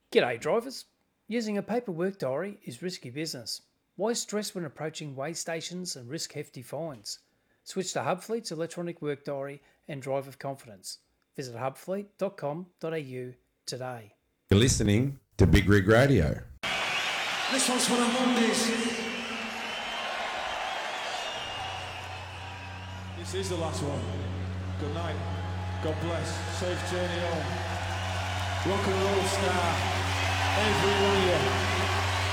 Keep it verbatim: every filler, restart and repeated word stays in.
G'day drivers. Using a paper work diary is risky business. Why stress when approaching weigh stations and risk hefty fines? Switch to Hubfleet's electronic work diary and drive with confidence. Visit hubfleet dot com dot a u today. You're listening to Big Rig Radio. This one's for the Mondays. This is the last one. Good night. God bless. Safe journey home. Rock and roll star. Every one of you.